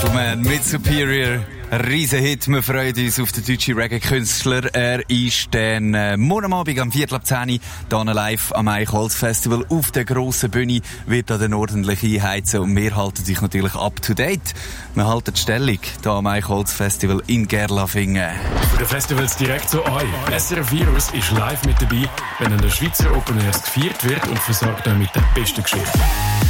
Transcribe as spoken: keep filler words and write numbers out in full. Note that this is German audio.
Man mit Superior, ein Riesenhit. Wir freuen uns auf den deutschen Reggae-Künstler. Er ist dann äh, morgen Abend am Viertel ab zehn Uhr hier live am Eichholz Festival auf der grossen Bühne, wird er dann ordentlich einheizen und wir halten dich natürlich up to date. Wir halten die Stellung hier am Eichholz Festival in Gerlafingen. Für die Festivals direkt zu euch. S R F Virus ist live mit dabei, wenn an der Schweizer Open Airs gefeiert wird und versorgt euch mit der besten Geschichte.